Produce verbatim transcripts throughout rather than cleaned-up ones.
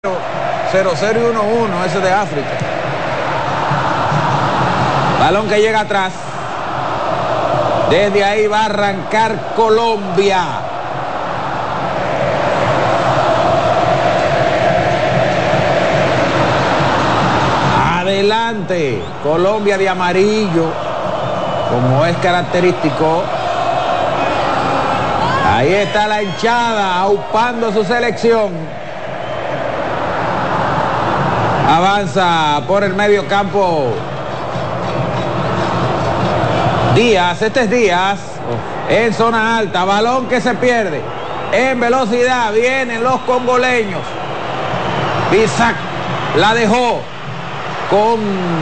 cero cero y uno uno, ese de África. Balón que llega atrás. Desde ahí va a arrancar Colombia. Adelante, Colombia de amarillo, como es característico. Ahí está la hinchada aupando a su selección. Avanza por el medio campo Díaz, este es Díaz, en zona alta, balón que se pierde, en velocidad, vienen los congoleños. Bisac la dejó con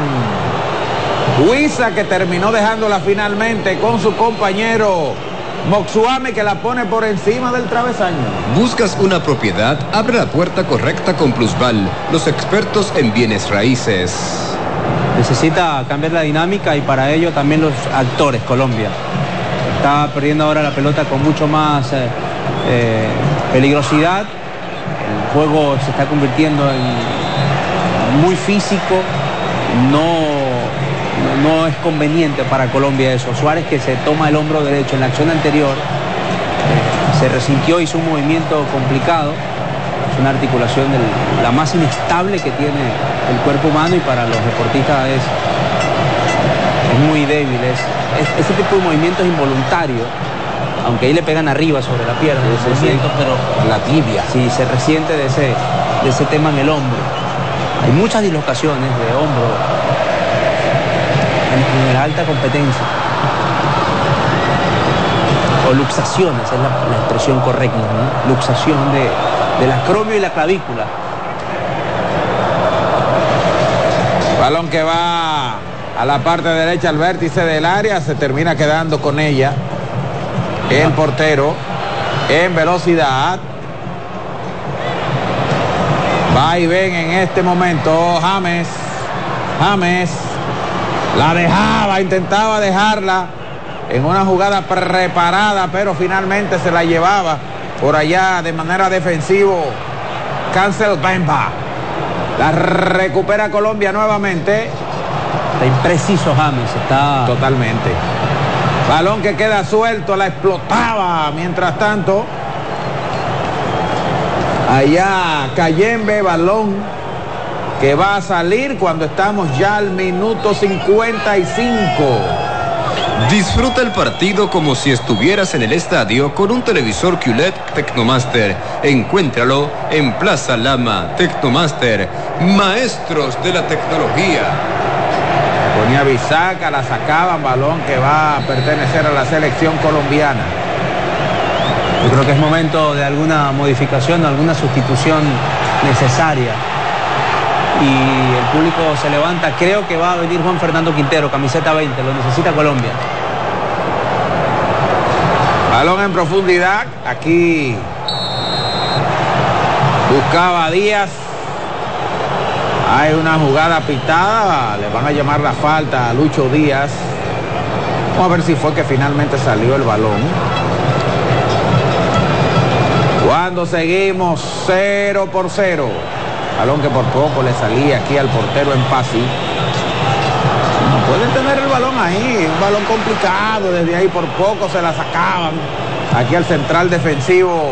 Huiza, que terminó dejándola finalmente con su compañero Mocsuame, que la pone por encima del travesaño. ¿Buscas una propiedad? Abre la puerta correcta con Plusval, los expertos en bienes raíces. Necesita cambiar la dinámica y para ello también los actores. Colombia está perdiendo ahora la pelota con mucho más eh, eh, peligrosidad. El juego se está convirtiendo en muy físico. No No es conveniente para Colombia eso. Suárez, que se toma el hombro derecho en la acción anterior, eh, se resintió, hizo un movimiento complicado. Es una articulación del, la más inestable que tiene el cuerpo humano, y para los deportistas es, es muy débil. Es, es, ese tipo de movimiento es involuntario, aunque ahí le pegan arriba sobre la pierna, sí, sí, sí. Pero la tibia. Sí, se resiente de ese, de ese tema en el hombro. Hay muchas dislocaciones de hombro en la alta competencia, o luxaciones es la, la expresión correcta, ¿no? Luxación de, del acromio y la clavícula. Balón que va a la parte derecha, al vértice del área, se termina quedando con ella el portero en velocidad. Va y ven en este momento James. James la dejaba, intentaba dejarla en una jugada preparada, pero finalmente se la llevaba por allá de manera defensiva Cancel Bemba. La recupera Colombia nuevamente. Está impreciso James, está totalmente. Balón que queda suelto, la explotaba. Mientras tanto, allá Cayembe, balón que va a salir cuando estamos ya al minuto cincuenta y cinco. Disfruta el partido como si estuvieras en el estadio con un televisor Q L E D Tecnomaster. Encuéntralo en Plaza Lama. Tecnomaster, maestros de la tecnología. Ponía Bisaca, la sacaban, balón que va a pertenecer a la selección colombiana. Yo creo que es momento de alguna modificación, alguna sustitución necesaria. Y el público se levanta. Creo que va a venir Juan Fernando Quintero, camiseta veinte, lo necesita Colombia. Balón en profundidad, aquí buscaba Díaz. Hay una jugada pitada, le van a llamar la falta a Lucho Díaz. Vamos a ver si fue que finalmente salió el balón. Cuando seguimos cero por cero. Balón que por poco le salía aquí al portero en Pasi. No pueden tener el balón ahí, un balón complicado, desde ahí por poco se la sacaban. Aquí al central defensivo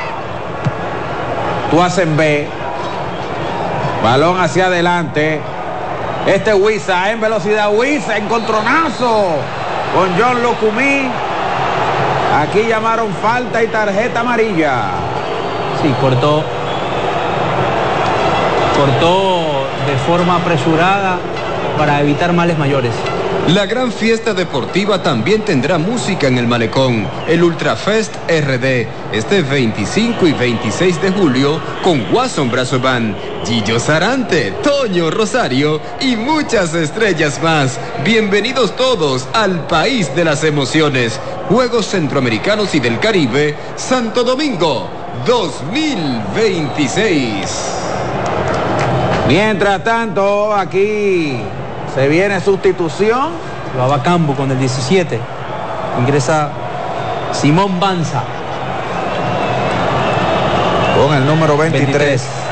Tuasenbe. Balón hacia adelante. Este Huiza en velocidad, Huiza, encontronazo con John Lucumí. Aquí llamaron falta y tarjeta amarilla. Sí, cortó. Cortó de forma apresurada para evitar males mayores. La gran fiesta deportiva también tendrá música en el Malecón, el Ultrafest R D, este veinticinco y veintiséis de julio, con Wasson Brazo Band, Gillo Sarante, Toño Rosario y muchas estrellas más. Bienvenidos todos al país de las emociones. Juegos Centroamericanos y del Caribe, Santo Domingo, dos mil veintiséis. Mientras tanto, aquí se viene sustitución. Lo va Campo con el diecisiete. Ingresa Simón Banza. Con el número veintitrés. veintitrés.